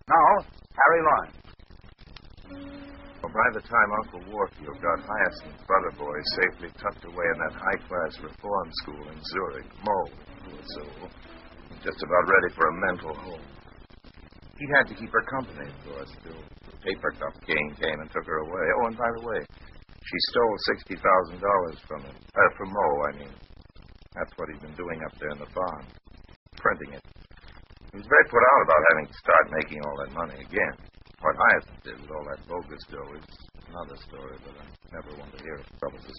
Now, Harry Lawrence. Well, by the time Uncle Warfield got Hyacinth's brother boy safely tucked away in that high-class reform school in Zurich, Moe, poor soul, was just about ready for a mental home. He had to keep her company, of course, till the paper cup gang came and took her away. Oh, and by the way, she stole $60,000 from him. From Moe, I mean. That's what he'd been doing up there in the barn, printing it. He was very put out about having to start making all that money again. What Hyacinth did with all that bogus dough is another story, but I never want to hear of troubles